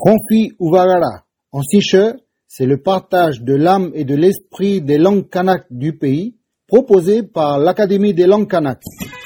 Konfi Uvagara, en siche, c'est le partage de l'âme et de l'esprit des langues kanak du pays, proposé par l'Académie des langues kanak.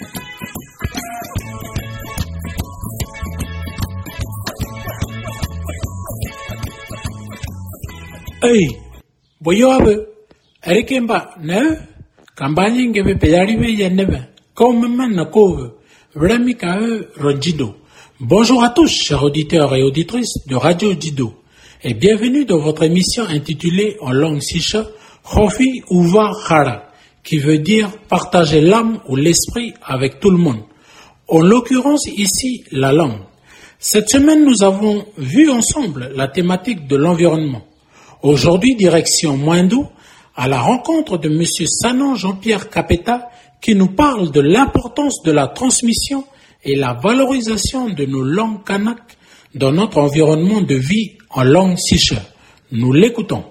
Hey, boyobe, erikemba ne, kampanye ngebe peyaribe yanebe, comme manakove, vrami kae ronjido. Bonjour à tous, chers auditeurs et auditrices de Radio Dido, et bienvenue dans votre émission intitulée en langue sicha, Khofi Uva Khara, qui veut dire partager l'âme ou l'esprit avec tout le monde. En l'occurrence ici, la langue. Cette semaine, nous avons vu ensemble la thématique de l'environnement. Aujourd'hui, direction Moindou, à la rencontre de M. Sanon Jean-Pierre Capeta, qui nous parle de l'importance de la transmission et la valorisation de nos langues kanak dans notre environnement de vie en langue sicha. Nous l'écoutons.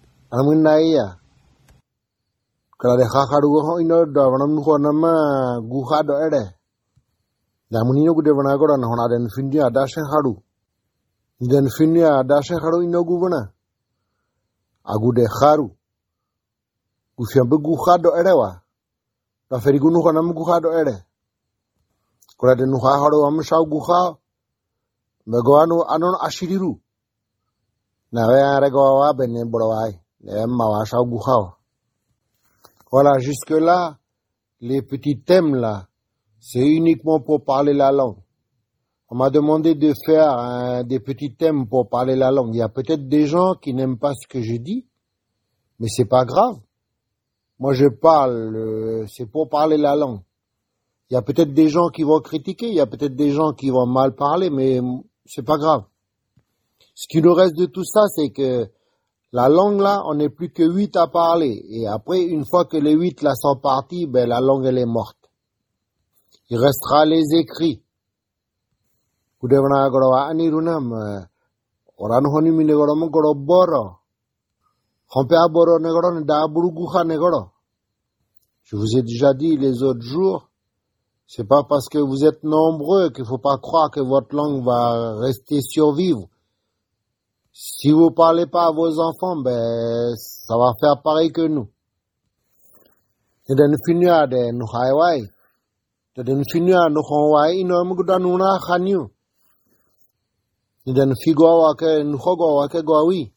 Agude Haru. Gufiambe Guhado Erewa. La Ferigunu Honam Guhado Ere. Kurade Nuharo Amshau Guha. Megoano Anon Ashiriru. Navea Regoa Benem Borowai. Nemma Shau Guhao. Voilà, jusque-là, les petits thèmes là, c'est uniquement pour parler la langue. On m'a demandé de faire des petits thèmes pour parler la langue. Il y a peut-être des gens qui n'aiment pas ce que je dis, mais c'est pas grave. Moi, je parle, c'est pour parler la langue. Il y a peut-être des gens qui vont critiquer, il y a peut-être des gens qui vont mal parler, mais c'est pas grave. Ce qui nous reste de tout ça, c'est que la langue là, on n'est plus que 8 à parler. Et après, une fois que les 8 là sont partis, ben la langue elle est morte. Il restera les écrits. Je vous ai déjà dit les autres jours, c'est pas parce que vous êtes nombreux qu'il faut pas croire que votre langue va rester survivre. Si vous parlez pas à vos enfants, ben, ça va faire pareil que nous. Ndan figo wake nhogo wake gowi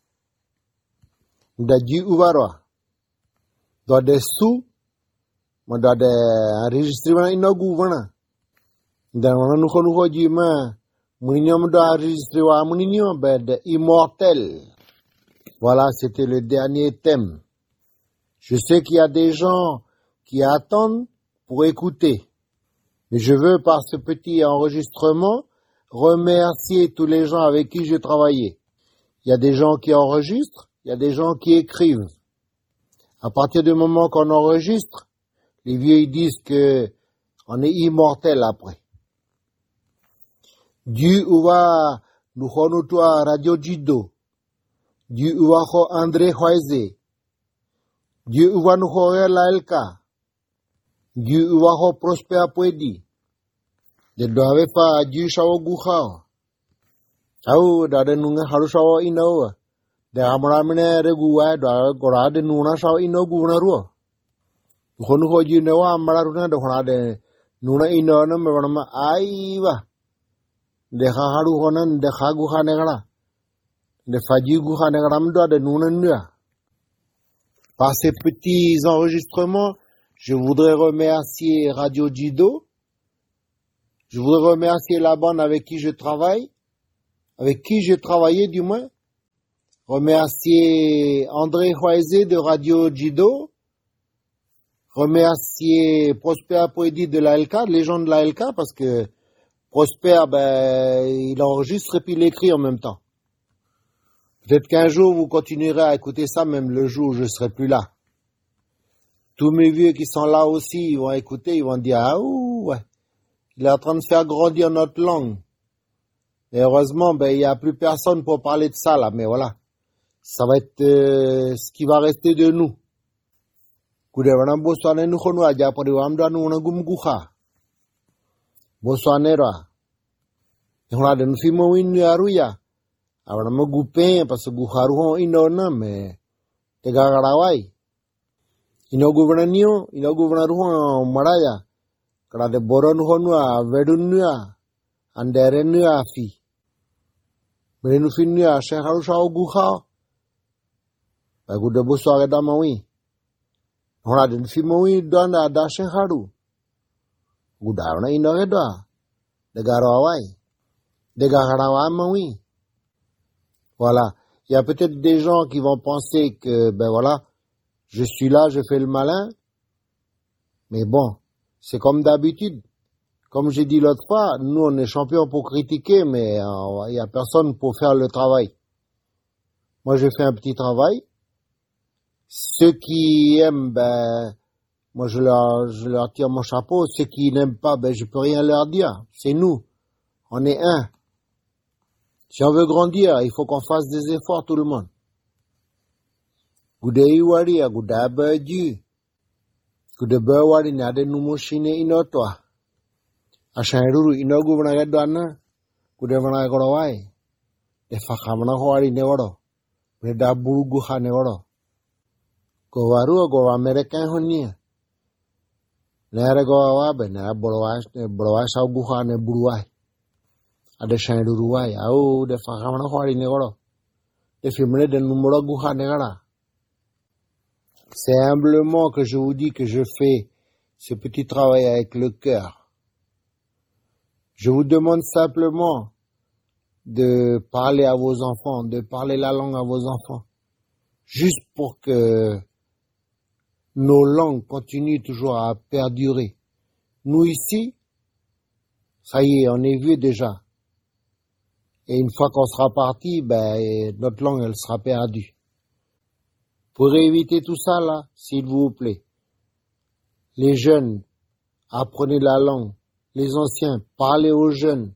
ndaji uvarwa do de su mo do de enregistrement inogu vana ndan wana nuho ji ma muninyom do enregistrer wa muninyom bed immortel. Voilà, c'était le dernier thème. Je sais qu'il y a des gens qui attendent pour écouter, mais je veux par ce petit enregistrement remercier tous les gens avec qui j'ai travaillé. Il y a des gens qui enregistrent, il y a des gens qui écrivent. À partir du moment qu'on enregistre, les vieux ils disent que on est immortel après. Dieu uva nous toi Radio Dido. Dieu uva André Hoise. Dieu uva nous la Elka. Dieu uva Prosper Poedi. De doave pa ju shawo guha. Au da de nunga haru shawo ino. De amra mine reguwa da gora de nuna shawo ino guna ruo. Khonu ho ji ne wa amra runa de khona de nuna ino no me bana aiwa. De haru honan de khagu khane gana. De faji gu khane gana mdo de nuna nua. Par ces petits enregistrements, je voudrais remercier Radio Dido. Je voudrais remercier la bande avec qui je travaille, avec qui j'ai travaillé du moins. Remercier André Hoise de Radio Dido. Remercier Prosper Poedi de la LK, les gens de la LK, parce que Prosper, ben, il enregistre et puis il écrit en même temps. Peut-être qu'un jour vous continuerez à écouter ça, même le jour où je serai plus là. Tous mes vieux qui sont là aussi, ils vont écouter, ils vont dire, ah ouh, ouais. Il est en train de faire grandir notre langue. Et heureusement, ben, il n'y a plus personne pour parler de ça, là. Mais voilà. Ça va être ce qui va rester de nous. Boswanera. Ahora me gupen, parce que guharuhon inona, mais te gagarawai. Ino gubernaruhon maraya. Kala de boron honua, vedunua, anderenua fi. Merenufinua, shenharusha guha. Bagu de bosso agada mawi. Hora den fi mawi danda da shenharu. Gudarna ino geda. De garawai. De gagarawai mawi. Voilà. Il y a peut-être des gens qui vont penser que, ben voilà, je suis là, je fais le malin. Mais bon, c'est comme d'habitude. Comme j'ai dit l'autre fois, nous on est champions pour critiquer, mais il y a personne pour faire le travail. Moi je fais un petit travail. Ceux qui aiment, ben, moi je leur tire mon chapeau. Ceux qui n'aiment pas, ben je peux rien leur dire. C'est nous. On est un. Si on veut grandir, il faut qu'on fasse des efforts, tout le monde. Gudei wari ya gudaba ju. Gudaba wari na de numushine inotwa. Ashairuru inogu vanaga dana. Gudevana gorawai. De fakamana wari ne waro. Breda burugu ha ne waro. Gowaru go American honia. Nere go wabe na borowai sa guha ne buruai. Ada Shairuru-wai, au de fakamana wari ne waro. De filmer de numero guha ne gara. C'est humblement que je vous dis que je fais ce petit travail avec le cœur. Je vous demande simplement de parler à vos enfants, de parler la langue à vos enfants, juste pour que nos langues continuent toujours à perdurer. Nous ici, ça y est, on est vieux déjà. Et une fois qu'on sera parti, ben, notre langue, elle sera perdue. Pour éviter tout ça, là, s'il vous plaît, les jeunes, apprenez la langue. Les anciens, parlez aux jeunes.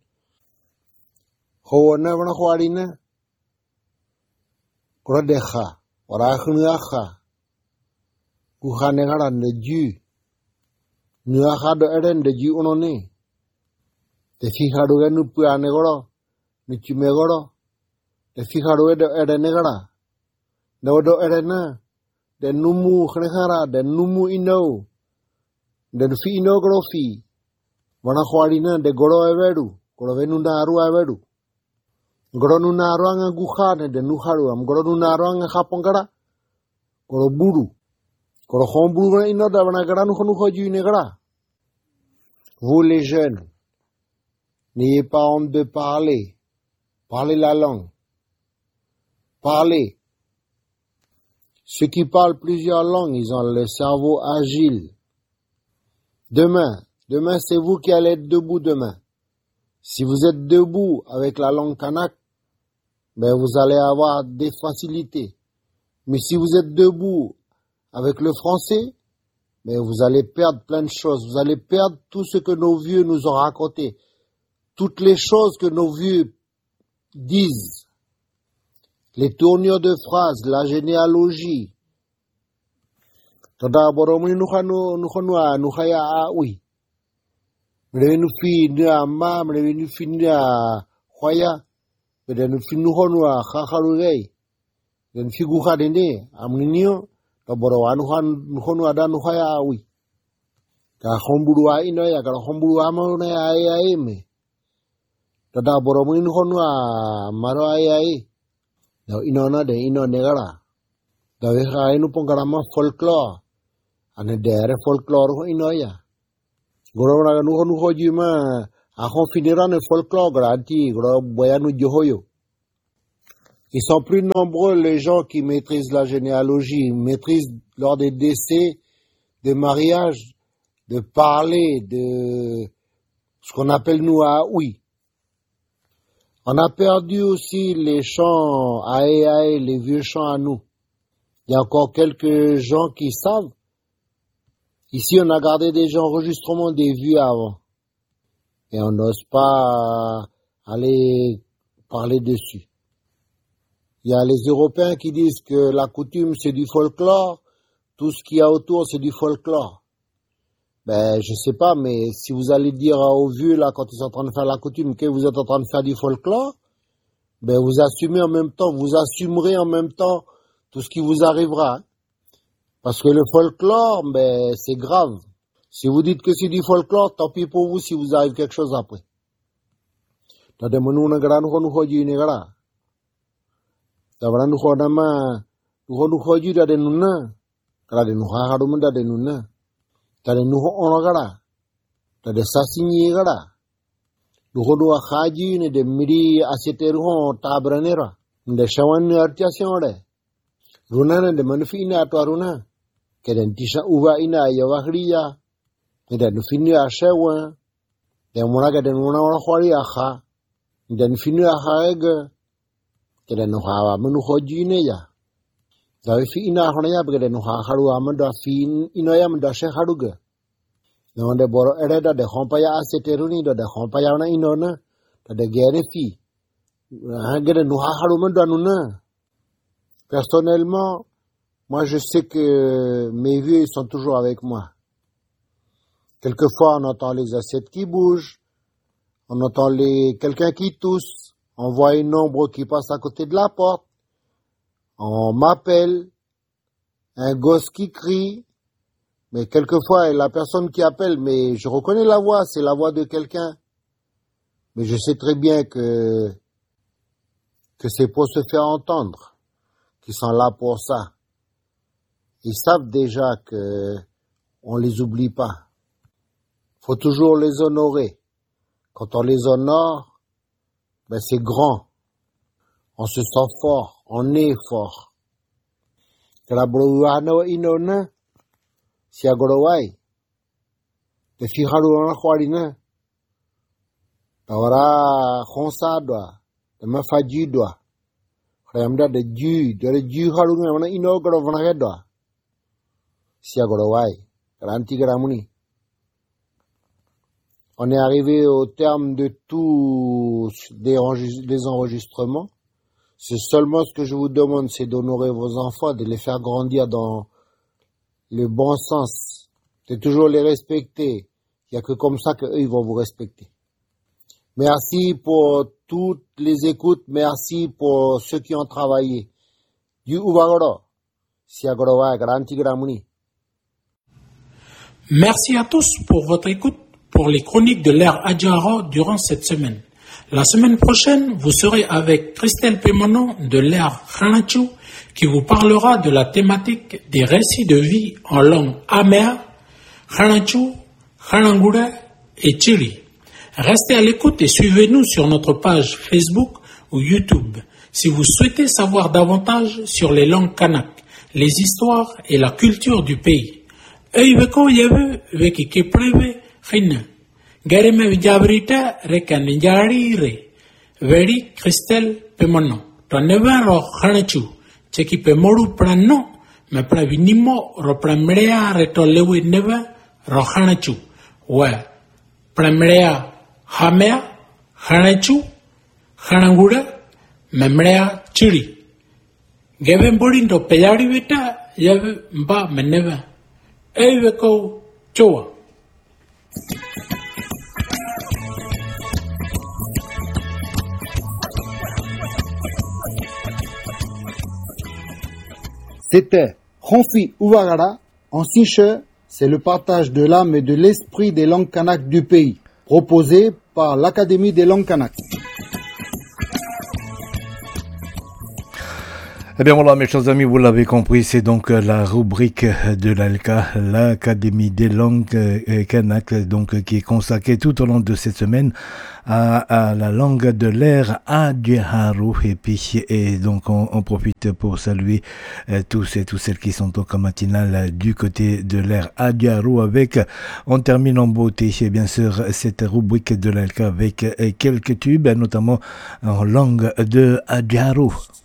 Dodo erena, den numu khnehara, den numu ino, den fi ino grofi, wana khwarina de goro everu, goro venunda aru everu. Goro nuna aruanga gukhane de nuharu, am goro nuna aruanga khapongara, goro buru, goro khomburu ino da wana gara nu khonu khoju negara. Vous les jeunes, n'ayez pas honte de parler, parlez la langue, parlez. Ceux qui parlent plusieurs langues, ils ont le cerveau agile. Demain, c'est vous qui allez être debout demain. Si vous êtes debout avec la langue kanak, ben vous allez avoir des facilités. Mais si vous êtes debout avec le français, ben vous allez perdre plein de choses. Vous allez perdre tout ce que nos vieux nous ont raconté. Toutes les choses que nos vieux disent. Les tournures de phrases, la généalogie. Tada boromuni nukhanu nukhaya awi. Mrevenu fi na ma, mrevenu fi na khoya. Mrevenu fi nukhanu khakharugei. Den fi gukha dende amninio to borowa nukhanu ada nukhaya awi. Ka khomburu a ino ya ka khomburu amona ya eme. Tada boromuni nukhanu maro ai. No inona de ino negara. Da veja inu pongarama folklore. Ane dere folklore ho ino ya. Goro na nu ho jima a ho finira ne folklore grati goro boyanu johoyo. Ils sont plus nombreux les gens qui maîtrisent la généalogie, maîtrisent lors des décès, des mariages, de parler de ce qu'on appelle nous à oui. On a perdu aussi les chants aïe aïe, les vieux chants à nous. Il y a encore quelques gens qui savent. Ici, on a gardé des enregistrements des vues avant. Et on n'ose pas aller parler dessus. Il y a les Européens qui disent que la coutume, c'est du folklore. Tout ce qu'il y a autour, c'est du folklore. Ben, je sais pas, mais si vous allez dire aux vieux, là, quand ils sont en train de faire la coutume, que vous êtes en train de faire du folklore, ben vous assumez en même temps, vous assumerez en même temps tout ce qui vous arrivera. Hein. Parce que le folklore, ben c'est grave. Si vous dites que c'est du folklore, tant pis pour vous si vous arrive quelque chose après. Tade menuna gara nuho hoji ni gara. Tabara nuho nama nuho hoji da de nuna. Gara de nuha haru menda de nuna. Tade nuho ono gara. Tade sasinyi gara. Nuho dua haji ne de miri aseteru ho tabranera. Nde shawan ni artiasyon ore. Runa ne de manufi ina atwa runa. Keden tisha uva ina yawahriya. Nde nufini ashewa. De monaga de nuna wana hwari akha. Dan finu ahaega keda no hawa menu hojine ya da fi ina hona ya bega no ha haru amanda fin ino ya manda she haruga no de boro ereda de hompa ya aseteruni de hompa ya na ino na de gere fi ha gere no ha haru manda nuna. Personnellement, moi je sais que mes vieux ils sont toujours avec moi. Quelquefois on entend les assiettes qui bougent. On entend quelqu'un qui tousse, on voit une ombre qui passe à côté de la porte, on m'appelle, un gosse qui crie, mais quelquefois la personne qui appelle, mais je reconnais la voix, c'est la voix de quelqu'un, mais je sais très bien que c'est pour se faire entendre, qu'ils sont là pour ça. Ils savent déjà que on les oublie pas. Faut toujours les honorer. Quand on les honore, ben c'est grand. On se sent fort, on est fort. Kalabrouano inona, si agorowai. Te fiharu hwarina. Tawara khonsa doa, te mafaji doa. Khayamda de ju haru ngana ino gorovana doa. Si agorowai, karanti garamuni. On est arrivé au terme de tous les enregistrements. C'est seulement ce que je vous demande, c'est d'honorer vos enfants, de les faire grandir dans le bon sens, de toujours les respecter. Il n'y a que comme ça qu'eux, ils vont vous respecter. Merci pour toutes les écoutes, merci pour ceux qui ont travaillé. Du Uvagoro, Siagorowa, Garanti Gramuni. Merci à tous pour votre écoute pour les chroniques de l'ère Adjara durant cette semaine. La semaine prochaine, vous serez avec Christelle Pémono de l'ère Khanachu qui vous parlera de la thématique des récits de vie en langue Amea, Khanachu, Khanangura et Chili. Restez à l'écoute et suivez-nous sur notre page Facebook ou YouTube si vous souhaitez savoir davantage sur les langues kanak, les histoires et la culture du pays. Eibeko yewe veki kepreve khina. Gareme vijabrita rekanjarire. Veri Christelle Pemono. Tonevaro khanachu. Cheki pemoru prano. Me pravinimo ro pramrea retolewe neva ro khanachu. Wa pramrea hamea khanachu. Khanangura memrea chiri. Geben borindo peyari vita yewe mba meneva. Eiveko Choa. C'était Ronfi Uvagara en Siche, c'est le partage de l'âme et de l'esprit des langues kanak du pays, proposé par l'Académie des langues kanak. Eh bien voilà mes chers amis, vous l'avez compris, c'est donc la rubrique de l'ALCA, l'Académie des langues kanak, donc qui est consacrée tout au long de cette semaine à la langue de l'ère Adjaharu. Et donc on profite pour saluer tous et toutes celles qui sont au camp matinal du côté de l'ère Adjaharu avec, on termine en beauté et bien sûr cette rubrique de l'ALCA avec quelques tubes, notamment en langue de Adjaharu.